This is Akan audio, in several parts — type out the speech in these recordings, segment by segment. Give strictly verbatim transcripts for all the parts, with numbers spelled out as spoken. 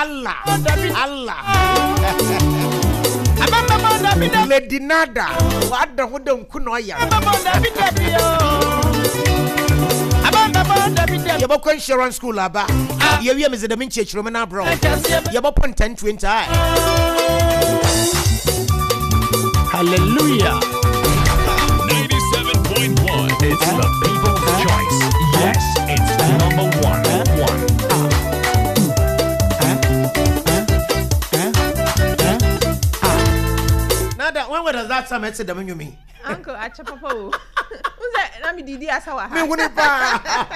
Allah. Allah. Lady Nada. What the hood don't kuno ya. Yabo insurance school aba. Yewi am is the minche chiromena bro. Yabo point ten twenty. Hallelujah. ninety-seven point one. It's the people's choice. Yes, it's number one. One. Nada, when was that time I said the menu me? Uncle, I chop up. Who's that? Let me Didi Asawa. Me wouldn't pa.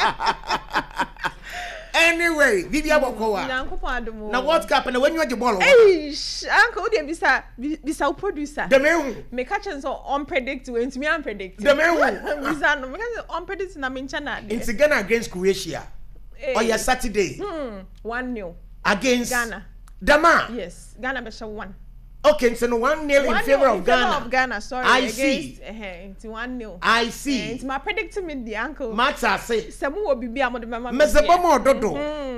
Anyway, Vivian Bokoa. Now what's happening when you are the ball? Hey, Uncle, dear, Bisa, Bisa producer. The man me catch so unpredictable into me unpredictable. The man Bisa no me catch unpredictable na me chana. It's Ghana against Croatia. Oh yeah, Saturday. Hmm, one nil against Ghana. Dama. Yes, Ghana be one. Okay, so no one nil in favor of Ghana. Of Ghana, sorry. I against, see. Uh, it's one nil. I see. It's my predicting in the uncle. Matter say. Samu will be amo de mama. Mesebamo dodo.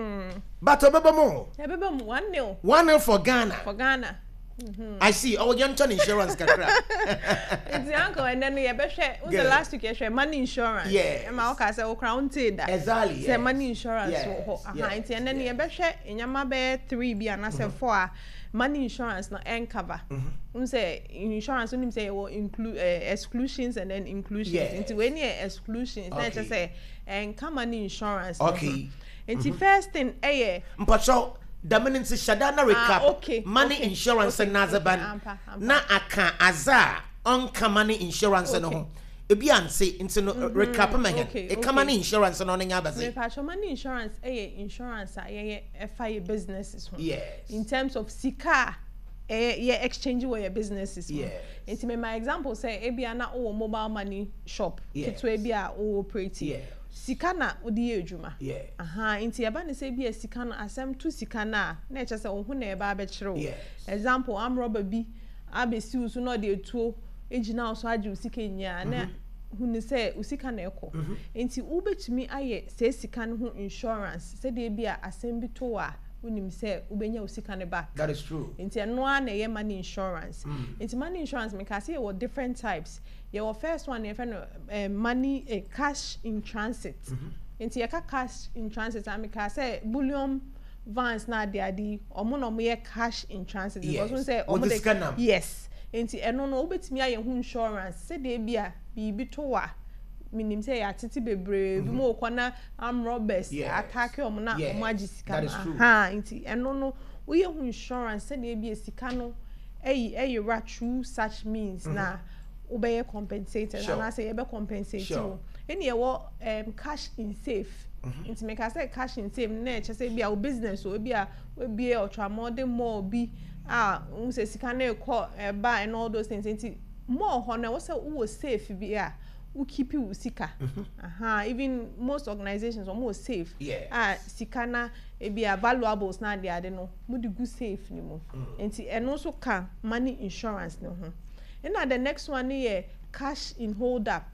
But obebamo. Ebebamo one nil. One nil for Ghana. For Ghana. Mm-hmm. I see. Oh, you turn insurance kakra. It's the uncle, and then you be share. Who's the last week you share money insurance? Yeah. My uncle say, "Oh, crown tada." Exactly. Say money insurance. Yes. So, uh-huh. Yes. And then you be share. In your mabe three be and I say four. Money insurance no end cover. Mm-hmm. Say insurance only say will include uh, exclusions and then inclusions. Yes. Into when you exclusions, then just say and come money insurance. Okay. It's the first thing. Eh. Mpacho. Dominance Shadana recap. Ah, okay. Money okay. insurance okay. and Nazaban. Okay. Ampa, ampa. Na aka azar on money insurance and home. Ebi anse into no recap man. E money insurance and on nyabase. Me pacho money insurance eh insurance eh F I businesses. Yes. In terms of sika eh yeah exchange where your businesses. Yes. Into me my example say ebi ana o mobile money shop. Yes. Kitu ebi a o operate. Yeah. Sika na odi ejuma. Yeah. Aha, inti yaba ne say bi a sika na asem tu sika na na eche say ohun na eba abekire o. Yes. Example, am robber bi abesi usu no de etuo ejina so age usika nya na hunu say usika na ekọ. Inti ubetumi aye say sika no ho insurance say de bi a asem bi to a unim say ubenya usika ne back. That is true. Inti eno a na ye money insurance. Mm. Inti money insurance me ka say there were different types. Your first one you find uh, money uh, cash in transit. Mm-hmm. Inti your cash in transit I me ka say bullion vans na de adi omo no mo cash in transit yes. because say omo de yes. Inti eno no obetimi aye hu insurance say de bia bibi to wa minim say ya titi bebre bi mo kona am robbers attack omo na omo agisika ha inti eno no we hu insurance say de bia sika no eyi eyi ra true such means mm-hmm. na ubeye compensated sure. And I say you be compensated sure. Any you um cash in safe mm-hmm. It make I say cash in safe na just say be a business or be a we be a ultra modern more be ah we say sika na call uh, buy and all those things into more honor what say who safe be a who keep you sika mm-hmm. Aha even most organizations are more safe yeah ah sika na e be a valuables na they are no mu di good safe ni mo enti and also can money insurance no ho. And now the next one is cash in hold up.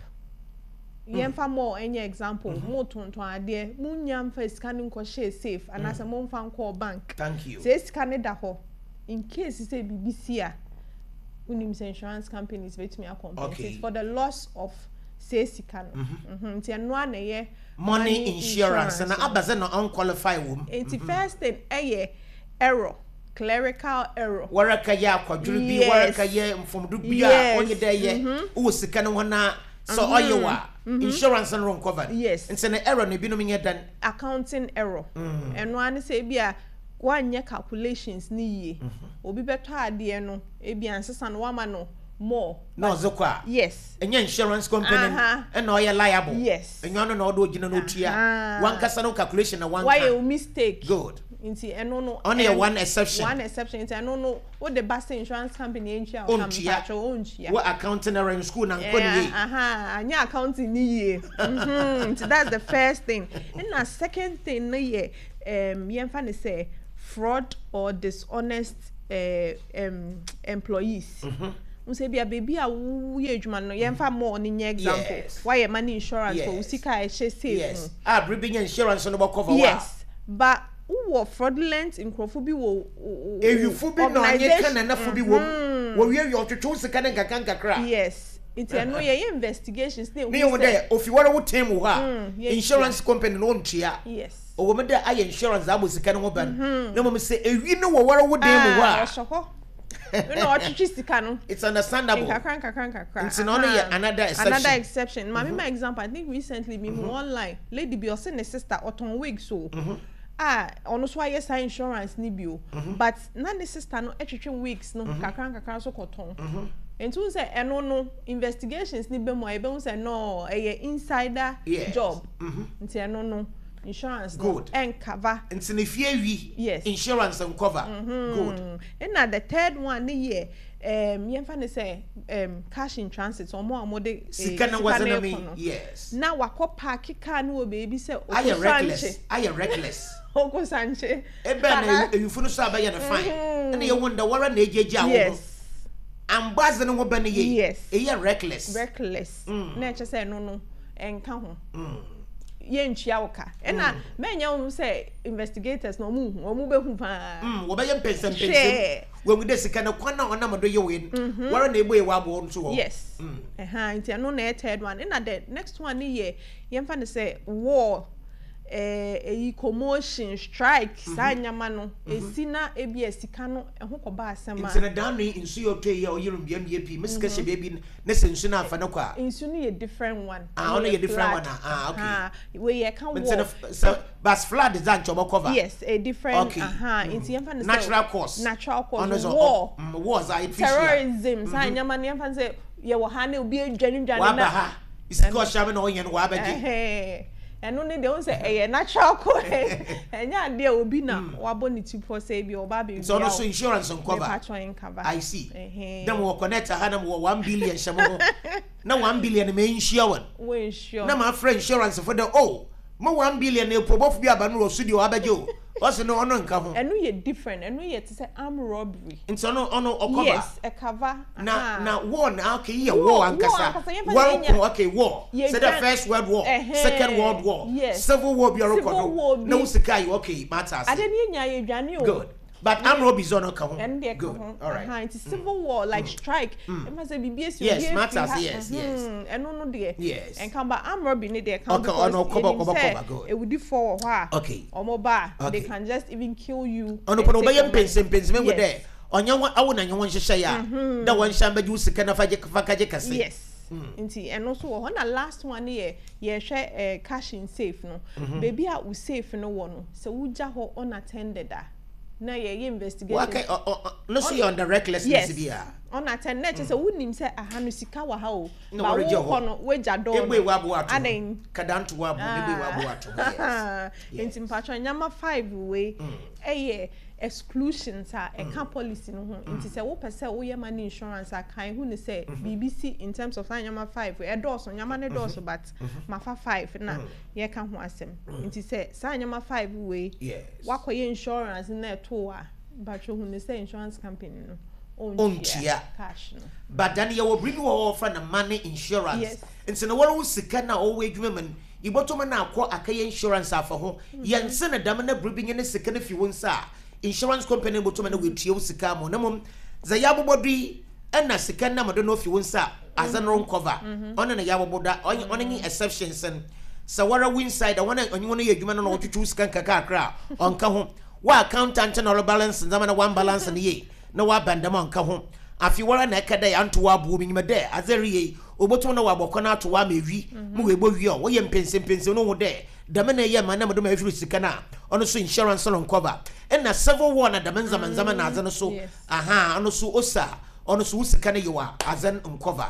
Yemfa more any example. More to to idea. Munyam first scanning ko share safe and as a mon fan call bank. Thank you. Say scan da ho. In case you say B B C a unim insurance companies wait me a compensate for the loss of say scan. Mhm. Ti eno na ye money insurance and abaze no unqualified wom. Enti first thing eh error. Clerical error. Waraka ya kwaduru bi waraka ye mfomdu bi a onye da ye wo sika no na so oyewa insurance and wrong covered. Yes. Nse na error ne bi no menye dan accounting error. Eno ane say bia wanye calculations ni ye. Obi beto ade no e bia nsesa no wama no more. No zokwa. Yes. Enye insurance company and no liable. Yes. Enyo no no do gina no tua. One kasa no calculation na one. Why a mistake? Good. Inti eno no only one exception one exception inti eno no what the best insurance company enchia o kampacho onchia what accounting are in school na nkoni aha anya accounting ni ye mhm so that's the first thing and the second thing na ye um yemfa ne say fraud or dishonest uh, um employees mhm unse bia baby a wo ye adwuma no yemfa more ni nye example why your money insurance for usika e she safe yes ah bring insurance no cover yes but wo fraudulent nkrofo bi wo ewifo bi na anye kana na fo bi wo wo wie wi otwetwe sika na nkaka nkakra yes it's a no ye investigations dey ne wo dey ofiwara wo tem wo ha insurance company no ntua yes owo me dey aye insurance abo sika no ban na mo me say ewi no wo wara wo dem wo ha you know otwetwe sika no it's understandable nkakra nkakra nkakra it's no ye another exception another exception mama my example I think recently me online lady bi o say ne sister oton wig so ah ono so aye sign insurance ni bio but na ne sister no etwetwe weeks no kakra kakra so koton enti say eno no investigations ni be mo e be won say no eh insider job enti eno no insurance good and cover enti ne fie wi yes insurance and cover good and na the third one ni here um yemfa ne say um cash in transit omo amode sika na wasn't me yes na wako park car no we baby say I am reckless I am reckless Oko Sanche e be na ewifu no so abaye na fine na ye wonder wara na ejeje awo yes ambaze no be na ye yes e ye reckless reckless na eche say no no enka ho ye ntua woka e na menya wo say investigators no mu wo mu be hu pa mm wo be ye mpensem mpensem we mu de sika na kwana ona modo ye we wara na ebo ye wa bo nso wo yes eh ha ntia no na third one e na the next one ni ye yemfa ne say war eh e commotion strike sa nyama no esina ebi esika no eho koba asema insina dan ni insu yo to ye oyirum bia bia pi misika she bia na se insu na afa na kwa insu no ye different one ah ono ye different one ah okay ah we ye kan war bas flood is that job cover yes a different aha inti yemfa ne natural cause natural cause war wars are terrorism sa nyama ne yemfa se ye wo ha na obi adwane dwane na wa ba ha isiko shabe na onye no wa ba je eno ne de won say eh natural cause enya de obi na wabo ne tipo say bi oba be so no so insurance on cover I see dem wo connect ha na wo one billion shamo na one billion me insure one we insure na my friend insurance for the oh mo one billion e probof bi aba no ro studio abaje o what's no ono nka ho enu ye different enu ye to say arm robbery nso no ono cover yes a cover na na war na okay ye war ankasa war okay war so the first world war second world war civil war bi oro kodo na usika you okay matters adeni nya ye dwane o good but arm robbery is on ka ho good all right it's civil war like strike e ma say bbs yes matters yes yes enu no de yes and come back arm robbery ne de come okay ono cover cover cover good e would for ha okay omo ba they can just even kill you ono pono ba yem pensem pensem we there onye awu na nyewo nhyehyɛ ya da won hyamba ju sika na faje faje kase yes nti and also ho na last one ye ye hwɛ cash in safe no baby a u safe no wo no se wuja ho unattended a na ye investigation okay no see on the recklessness bia unattended na che se wunim se aha no sika wa ha o ba wo ho no weja do egbe wa bo ato aden kadanto wa bo egbe wa bo ato yes nti mpacho nyama five we eye exclusions a e can policy no ho nti se wo pese wo ye money insurance a kan hu ne se B B C in terms of nyama five e doso nyama ne doso but mafa five na ye ka ho asem nti se sa nyama five we wakoye insurance na to a but hu ne se insurance company no ontia cash no but then you will bring your friend money insurance nti no wo sika na o we dwuma man iboto na akọ akaye insurance afa ho yense na dam na bribinye ne sika na fi won sa insurance company botoma na wetua sika mo na mom za yabobodi na sika na modo no fi won sa azan ron cover ono na yaboboda ono ni exceptions and sa wara win side one onye ye adwuma no otwetwu sika nkaka akra onka ho wa accountant na balance zama na one balance na ye na wa bandama onka ho afi wara na ekada ya nto wa buo binyima de azari ye obotom na wa bokọ na to wa mewi mu we bo wi o wo ye mpense mpense no ho de dama na ye ma na modo ma afiri sika na ono so insurance no cover and na civil war na dama nzama nzama na azan so aha ono so osa ono so sika na yewa azan cover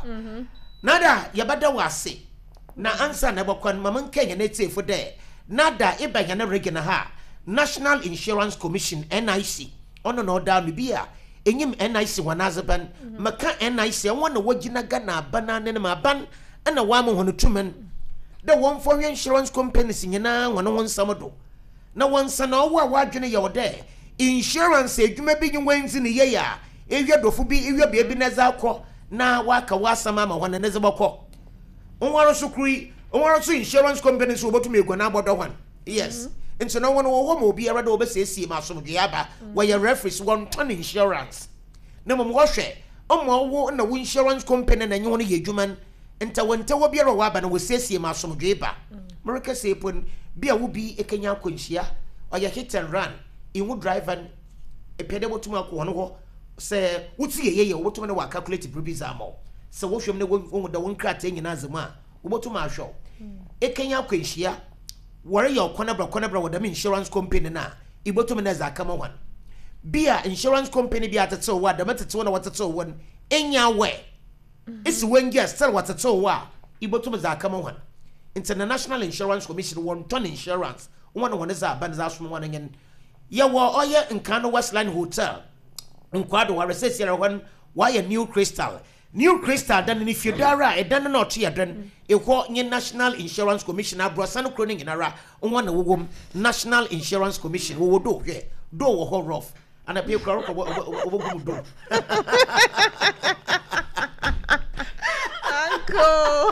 nada ya bada wase na answer na bokwan mama Kenya na tie fo de nada e ba na regina ha National Insurance Commission N I C ono no da no bia enyim N I C wanazaban maka N I C wona wagina Ghana banane na maban ana wa mo hono tumen da won for insurance companies nyina wona won samodo na won sana wo a wadwene ye wode insurance edwuma bi nwenzi ne ye ya ehwe dofo bi ehwe bia bi na za kọ na waka wasama ma wona ne zebakọ onwaro sukuri onwaro su insurance companies wo botu megwa na abodo hwan yes Into no one will home be a red over say see Masom Giaba, where your reference one ton insurance. No more wash it. Oh, more in the insurance company and you want to human. Enta wenta wo biara wa ba na wo sesie masomdwe ba America say pon bia wo bi ekanya kwanhia oya hit and run in driver e pede botuma ko hono ho se wuti yeye wo botuma na wa calculate prebiza mo se wo hwem na wo da won krata nyina azema a wo botuma ahwo ekanya kwanhia wore ye okona bra kona bra wo da insurance company na e botuma na za kama wan bia insurance company bia tete wo da matete wo na watete wo enya we It's when guess tell what it's all wa ibotum za kama wan International Insurance Commission one ton insurance one one is a banza from one again ya wa oye nkano Westline Hotel nkwado wa recess here one why a New Crystal New Crystal dan if you dara e dan not here dan e ko nye National Insurance Commission abrosan kroning inara one wo National Insurance Commission wo do hwe do wo ho rough and a pe ko wo do Uncle.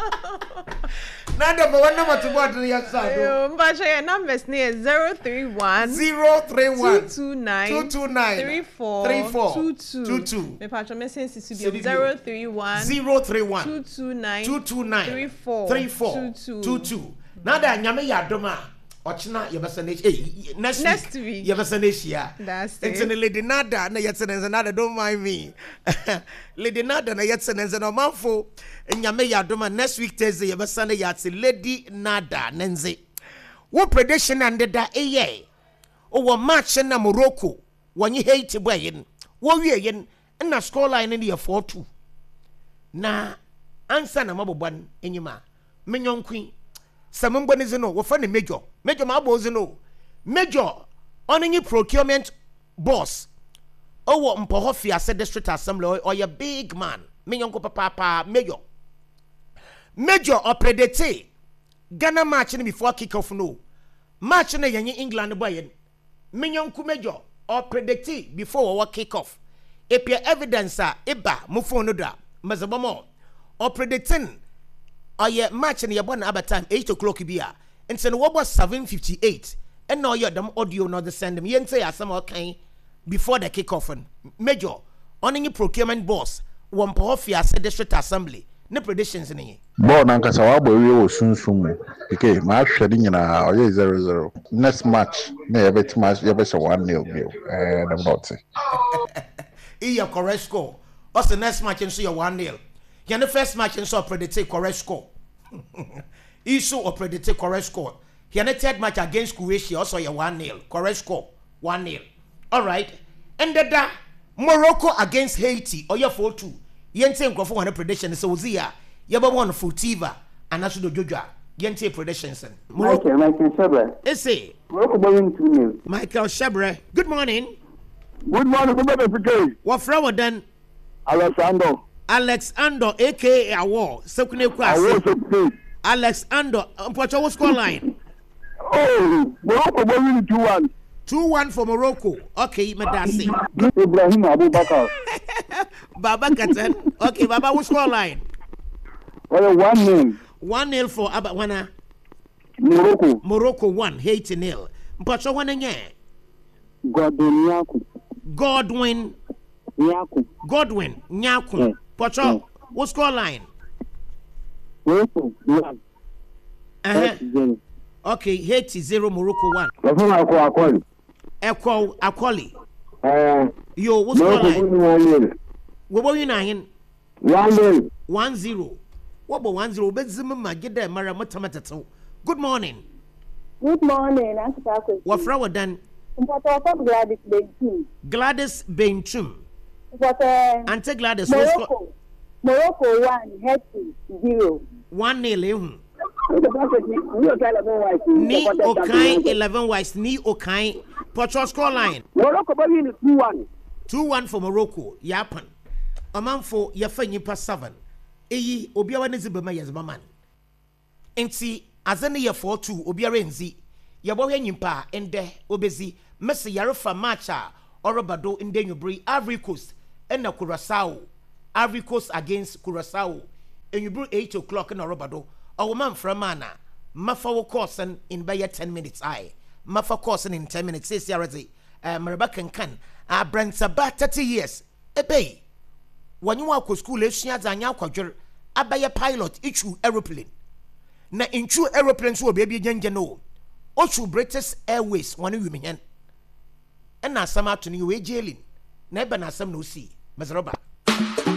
Nada, but one number to what the outside. But your numbers near zero three one zero three one two two nine two two nine three four three four two two two two. Me patch your message is zero three one zero three one two two nine two two nine three four three four two two two two. Nada, nyame ya doma. Ochina yebasane eh next next week, week. yebasane shia. That's it. It's in Lady Nada na yetsenenze nada don't mind me. Lady Nada na yetsenenze no manfo nyame ya doma next week Thursday yebasane yatse Lady Nada nenze. Wo prediction and da eye. O wo match na Morocco wonyi hate boy yin. Wo wie yin na score line in the four two. Na answer na mabobwan enyima. Menyonkwi Samambonize no, wafane major. Major maboze no. Major, on any procurement boss. Oh, Mpohofia said district assembly or your big man. Minyonko papa major. Major or predate. Ghana match before kick off no. Match na yanyi England boy. Minyonko major or predate before our kick off. Epia evidence a eba mufo da. Mazabamo. Or predating. Oye match in your one about time eight o'clock bia and so what was seven fifty-eight and now you them audio not the send them yen say as some okay before the kick off major on any procurement boss one pohofia said district assembly no predictions in here bo na nkasa wa bo wi o sunsun okay ma hwede nyina oye zero zero next match na ye bet match ye bet one nil nil eh dem not iya correct score what's the next match and so you one nil. The first match and saw predate correct score. Issue or predate correct score. Here the third match against Croatia also a one nil correct score one nil. All right. And the Morocco against Haiti or your four two. Yente go for one prediction so Zia. Yaba one Futiva and that's the Joja. Yente predictions. Michael Michael Shabre. Essay. Morocco going two nil. Michael Shabre. Good morning. Good morning. What flower then? Alessandro. Alex Ando, aka Awo, Sekune Kwasi. Alex Ando, Mpocho, what score line? Oh, Morocco winning two one. two one for Morocco. Okay, Medasi. Ibrahim Abubakar. Baba Katan. Okay, Baba, what score line? Oh, one nil. one nil for Abawana. Morocco. Morocco one, Haiti nil. Mpocho, one again. Godwin Nyaku. Godwin. Nyaku. Godwin Nyaku. Yeah. Pocho, yeah. What score line? Morocco one. Uh-huh. Okay, Haiti zero, Morocco one. Akoli. Echo Akoli. Uh, Yo, what score line? What were you nine? One nil. One zero. What about one zero? Bet Zimma get there, Mara Matamatato. Good morning. Good morning. What flower done? Gladys Benchum. Gladys Benchum. But uh, Ante Gladys. Morocco. Morocco one, Haiti zero. One nil. Ni Okai eleven wise. Ni Okai. Portugal score line. Morocco winning two one. Two one for Morocco. Yapan. A man for Yafanyi past seven. Eyi Obiawa Nizibema Yazmaman. Enti Azani ya four two Obiara Nzi. Yabohe Nyimpa ende Obezi. Messi Yarufa Macha. Orobado in Denyubri, Ivory Coast, and na Curacao. Ivory Coast against Curacao. And you bring eight o'clock in Orobado. Our man from Mana, Mafawo Corson in by ten minutes. I. mafa course in ten minutes say siaraze eh mereba kenkan abrantaba thirty years ebei wanyi wa ko school esua zanya akwadwer abaye pilot ichu aeroplane na inchu aeroplane so obebi gyenje no ochu British Airways wani wimenyen na asama to ni we jailing na eba na asam no si mezroba